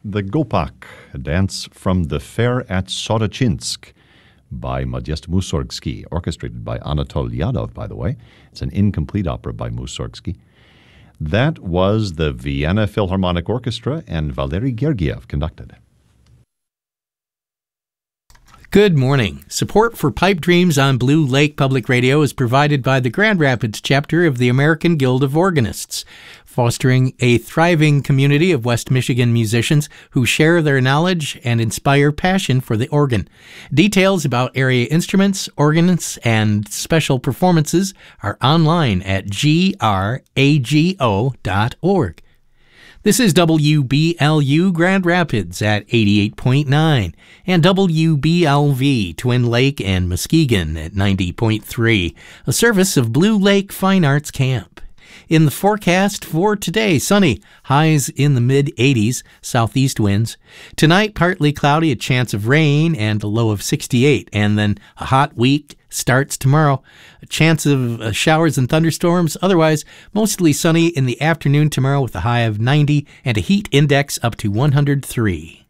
The Gopak, a dance from the fair at Sorochinsk by Modest Mussorgsky, orchestrated by Anatol Yadov, by the way. It's an incomplete opera by Mussorgsky. That was the Vienna Philharmonic Orchestra, and Valery Gergiev conducted. Good morning. Support for Pipe Dreams on Blue Lake Public Radio is provided by the Grand Rapids chapter of the American Guild of Organists, fostering a thriving community of West Michigan musicians who share their knowledge and inspire passion for the organ. Details about area instruments, organs, and special performances are online at grago.org. This is WBLU Grand Rapids at 88.9 and WBLV Twin Lake and Muskegon at 90.3, a service of Blue Lake Fine Arts Camp. In the forecast for today, sunny, highs in the mid-80s, southeast winds. Tonight, partly cloudy, a chance of rain, and a low of 68. And then a hot week starts tomorrow. A chance of showers and thunderstorms. Otherwise, mostly sunny in the afternoon tomorrow with a high of 90 and a heat index up to 103.